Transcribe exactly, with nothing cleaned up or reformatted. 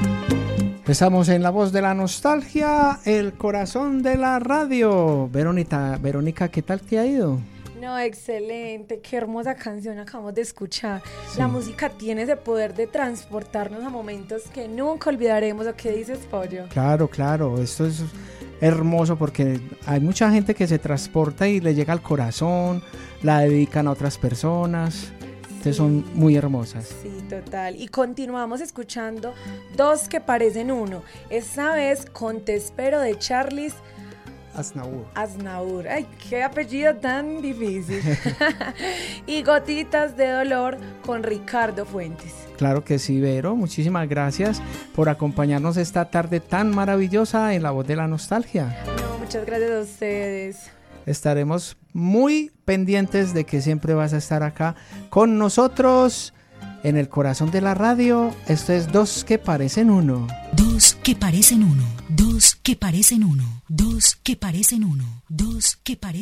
Estamos en La Voz de la Nostalgia, el corazón de la radio. Verónica, Verónica, ¿qué tal te ha ido? No, excelente, qué hermosa canción acabamos de escuchar. Sí. La música tiene ese poder de transportarnos a momentos que nunca olvidaremos. ¿O qué dices, Pollo? Claro, claro, esto es hermoso porque hay mucha gente que se transporta y le llega al corazón, la dedican a otras personas. Entonces son muy hermosas. Sí, total. Y continuamos escuchando Dos que parecen uno. Esta vez con Te espero de Charlis Aznavour. Aznavour. Ay, qué apellido tan difícil. Y Gotitas de dolor con Ricardo Fuentes. Claro que sí, Vero. Muchísimas gracias por acompañarnos esta tarde tan maravillosa en La Voz de la Nostalgia. No, muchas gracias a ustedes. Estaremos muy pendientes de que siempre vas a estar acá con nosotros en el corazón de la radio. Esto es Dos que parecen uno. Dos que parecen uno. Dos que parecen uno. Dos que parecen uno. Dos que parecen